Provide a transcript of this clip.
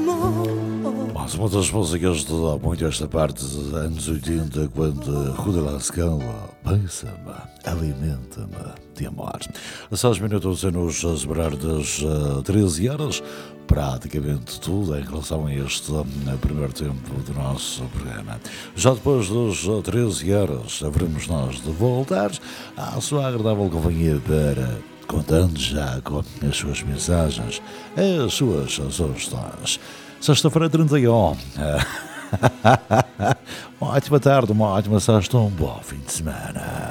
Mas uma das músicas de muito esta parte dos anos 80, quando Rui La Scala pensa-me, alimenta-me de amor. A 6 minutos a nos separar das 13 horas, praticamente tudo em relação a este primeiro tempo do nosso programa. Já depois das 13 horas, haveremos nós de voltar à sua agradável companhia para contando já com as suas mensagens, as suas sugestões. Sexta-feira 31. Uma ótima tarde, uma ótima sexta, um bom fim de semana.